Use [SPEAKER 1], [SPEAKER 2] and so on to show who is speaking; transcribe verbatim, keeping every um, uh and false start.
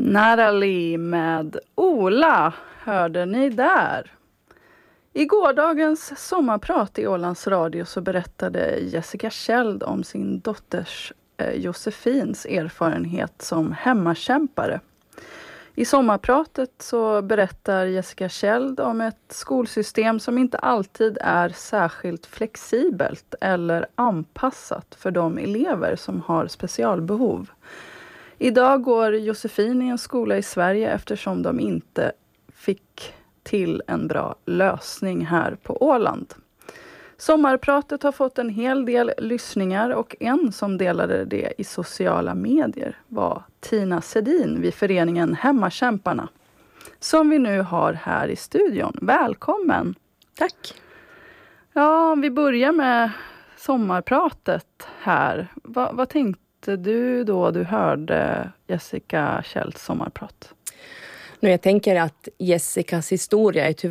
[SPEAKER 1] Narali med Ola hörde ni där. I gårdagens sommarprat i Ålands Radio så berättade Jessica Kjeld om sin dotters eh, Josefins erfarenhet som hemmakämpare. I sommarpratet så berättar Jessica Kjeld om ett skolsystem som inte alltid är särskilt flexibelt eller anpassat för de elever som har specialbehov. Idag går Josefin i en skola i Sverige eftersom de inte fick till en bra lösning här på Åland. Sommarpratet har fått en hel del lyssningar och en som delade det i sociala medier var Tina Sedin vid föreningen Hemmakämparna. Som vi nu har här i studion. Välkommen!
[SPEAKER 2] Tack!
[SPEAKER 1] Ja, vi börjar med sommarpratet här. Va, vad tänkte du då du hörde Jessica Kjelds sommarprat?
[SPEAKER 2] Nu, jag tänker att Jessicas historia är tyvärr